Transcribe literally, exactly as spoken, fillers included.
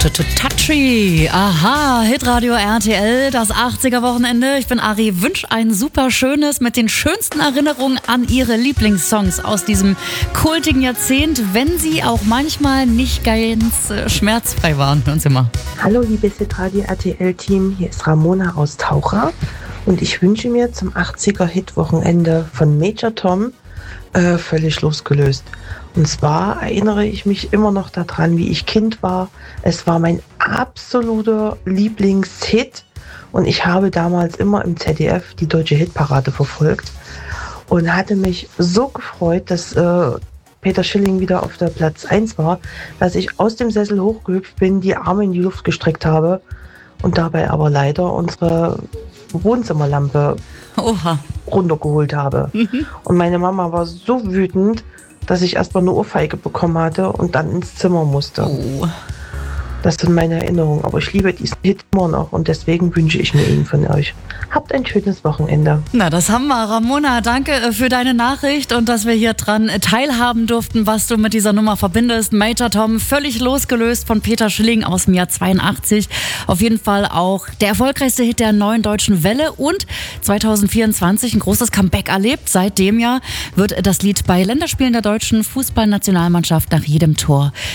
Touchy, aha, Hitradio R T L, das achtziger-Wochenende. Ich bin Ari, wünsche ein super schönes mit den schönsten Erinnerungen an Ihre Lieblingssongs aus diesem kultigen Jahrzehnt, wenn sie auch manchmal nicht ganz äh, schmerzfrei waren. Hören Sie mal. Hallo liebes Hitradio R T L-Team, hier ist Ramona aus Taucher und ich wünsche mir zum achtziger-Hit-Wochenende von Major Tom äh, völlig losgelöst. Und zwar erinnere ich mich immer noch daran, wie ich Kind war. Es war mein absoluter Lieblingshit und ich habe damals immer im Z D F die deutsche Hitparade verfolgt und hatte mich so gefreut, dass äh, Peter Schilling wieder auf der Platz eins war, dass ich aus dem Sessel hochgehüpft bin, die Arme in die Luft gestreckt habe und dabei aber leider unsere Wohnzimmerlampe Oha. runtergeholt habe. Mhm. Und meine Mama war so wütend, dass ich erstmal eine Ohrfeige bekommen hatte und dann ins Zimmer musste. Oh. Das sind meine Erinnerungen, aber ich liebe diesen Hit immer noch und deswegen wünsche ich mir ihn von euch. Habt ein schönes Wochenende. Na, das haben wir, Ramona. Danke für deine Nachricht und dass wir hier dran teilhaben durften, was du mit dieser Nummer verbindest. Major Tom, völlig losgelöst von Peter Schilling aus dem Jahr zweiundachtzig. Auf jeden Fall auch der erfolgreichste Hit der neuen deutschen Welle und zwanzig vierundzwanzig ein großes Comeback erlebt. Seit dem Jahr wird das Lied bei Länderspielen der deutschen Fußballnationalmannschaft nach jedem Tor